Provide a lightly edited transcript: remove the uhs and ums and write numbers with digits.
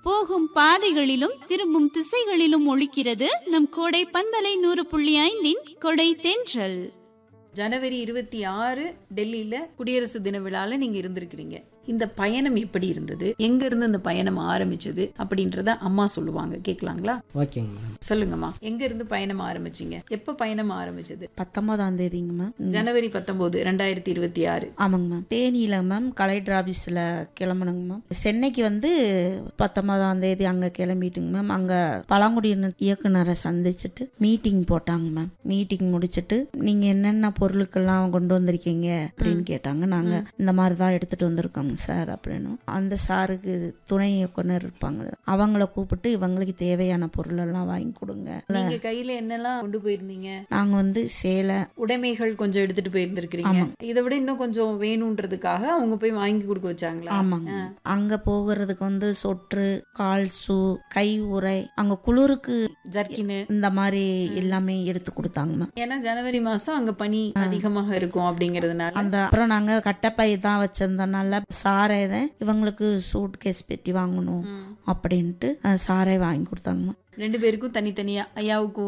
போகும் பாதைகளிலும் திரும்பும் திசைகளிலும் ஒலிக்கிறது நம் கோடை பண்பலை 100.5 கொடை தென்றல். ஜனவரி 26 டெல்லியில குடியரசு தின விழால நீங்க இருந்திருக்கிறீங்க. இந்த பயணம் எப்படி இருந்தது, எங்க இருந்து இந்த பயணம் ஆரம்பிச்சது அப்படின்றத அம்மா சொல்லுவாங்க, கேட்கலாங்களா? ஓகேங்க மேம். சொல்லுங்கம்மா, எங்க இருந்து பயணம் ஆரம்பிச்சீங்க, எப்ப பயணம் ஆரம்பிச்சது? 19ஆம் தேதிங்க மேம். ஜனவரி 19, 2026. ஆமாங்க மேம். தேனியில மேம் கலெக்டர் ஆபீஸ்ல கிளம்பணுங்க மேம். சென்னைக்கு வந்து 19ஆம் தேதி அங்க கிளம்பிட்டுங்க மேம். அங்க பழங்குடியினர் இயக்குனரை சந்திச்சுட்டு மீட்டிங் போட்டாங்க மேம். மீட்டிங் முடிச்சுட்டு நீங்க என்னென்ன பொருளுக்கெல்லாம் கொண்டு வந்திருக்கீங்க அப்படின்னு கேட்டாங்க. நாங்க இந்த மாதிரி தான் எடுத்துட்டு வந்திருக்கோம் சார் அப்படின்னு. அந்த சாருக்கு துணை இயக்குனர் இருப்பாங்க, அவங்கள கூப்பிட்டு இவங்களுக்கு தேவையான பொருள் எல்லாம் வாங்கி கொடுங்க. நீங்க கையில என்னெல்லாம் கொண்டு போயிருந்தீங்க? நாங்க வந்து சேலை உடைமைகள் கொஞ்சம் எடுத்துட்டு போயிருந்திருக்கீங்க. இதை விட இன்னும் கொஞ்சம் வேணும்ன்றதுக்காக அவங்க போய் வாங்கி கொடுக்க வச்சாங்களா? ஆமாங்க. அங்க போகிறதுக்கு வந்து சொற்று, கால் ஷூ, கை உறை, அங்க குளிருக்கு ஜர்க்கின், இந்த மாதிரி எல்லாமே எடுத்து கொடுத்தாங்க. ஏன்னா ஜனவரி மாசம் அங்க பனி அதிகமாக இருக்கும் அப்படிங்கறதுனால. அந்த அப்புறம் நாங்க கட்டப்பை தான் வச்சிருந்தனால சாரை தான் இவங்களுக்கு சூட் கேஸ் பெட்டி வாங்கணும் அப்படின்ட்டு சாரை வாங்கி கொடுத்தாங்க. 2 பேருக்கும் தனித்தனியா, ஐயாவுக்கும்